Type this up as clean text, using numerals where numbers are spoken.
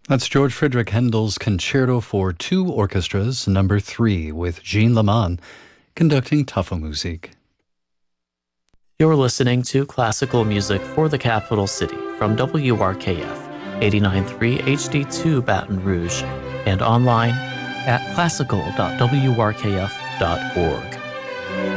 That's George Friedrich Handel's Concerto for Two Orchestras, number 3, with Jean Lehmann conducting Tafelmusik. You're listening to classical music for the capital city from WRKF 89.3 HD2 Baton Rouge and online at classical.wrkf.org.